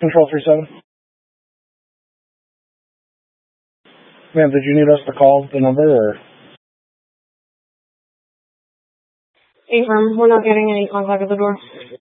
Control 37. Ma'am, did you need us to call the number or? We're not getting any contact at the door.